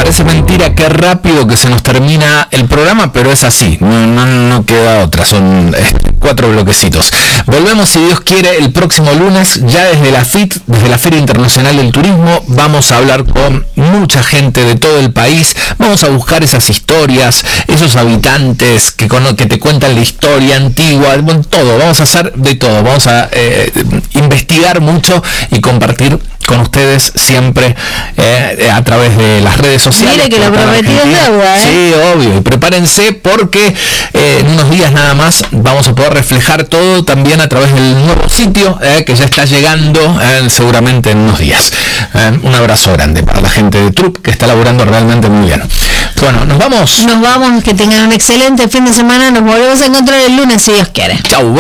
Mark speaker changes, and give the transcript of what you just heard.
Speaker 1: parece mentira qué rápido que se nos termina el programa, pero es así, no queda otra, son 4 bloquecitos. Volvemos, si Dios quiere, el próximo lunes, ya desde la FIT, desde la Feria Internacional del Turismo. Vamos a hablar con mucha gente de todo el país, vamos a buscar esas historias, esos habitantes que te cuentan la historia antigua, bueno, todo, vamos a hacer de todo, vamos a investigar mucho y compartir con ustedes siempre a través de las redes sociales.
Speaker 2: Mire que lo prometido es deuda,
Speaker 1: Sí, obvio, y prepárense porque en unos días nada más vamos a poder reflejar todo también a través del nuevo sitio que ya está llegando seguramente en unos días. Un abrazo grande para la gente de Trup, que está laburando realmente muy bien. Bueno, nos vamos,
Speaker 2: que tengan un excelente fin de semana, nos volvemos a encontrar el lunes si Dios quiere.
Speaker 1: Chau.